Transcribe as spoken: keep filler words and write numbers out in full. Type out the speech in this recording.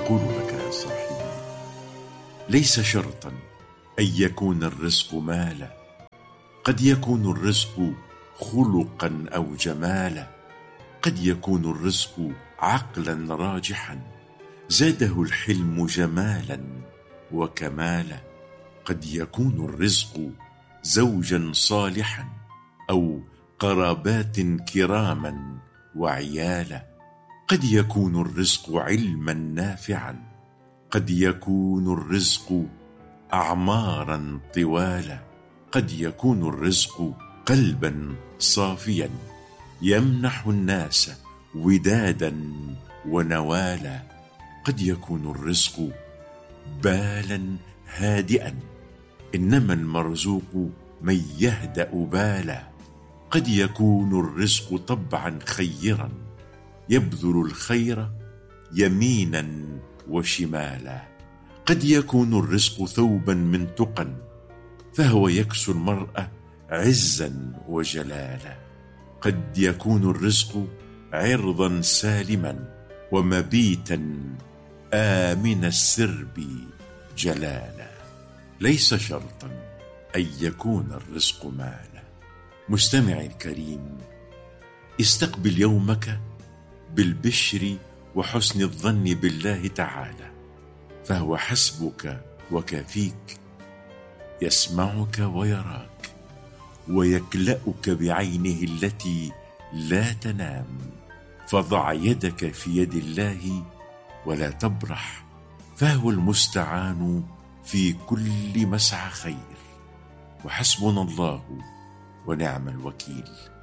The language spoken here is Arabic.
أقول لك يا صاحبي، ليس شرطا أن يكون الرزق مالا، قد يكون الرزق خلقا أو جمالا، قد يكون الرزق عقلا راجحا زاده الحلم جمالا وكمالا، قد يكون الرزق زوجا صالحا أو قرابات كراما وعيالا، قد يكون الرزق علما نافعا، قد يكون الرزق أعمارا طوالا، قد يكون الرزق قلبا صافيا يمنح الناس ودادا ونوالا، قد يكون الرزق بالا هادئا، إنما المرزوق من يهدأ بالا، قد يكون الرزق طبعا خيرا يبذل الخير يمينا وشمالا، قد يكون الرزق ثوبا من تقى فهو يكسو المرء عزا وجلالا، قد يكون الرزق عرضا سالما ومبيتا آمن السرب جلالا، ليس شرطا أن يكون الرزق مالا. مستمعي الكريم، استقبل يومك بالبشر وحسن الظن بالله تعالى، فهو حسبك وكافيك، يسمعك ويراك ويكلأك بعينه التي لا تنام، فضع يدك في يد الله ولا تبرح، فهو المستعان في كل مسعى خير، وحسبنا الله ونعم الوكيل.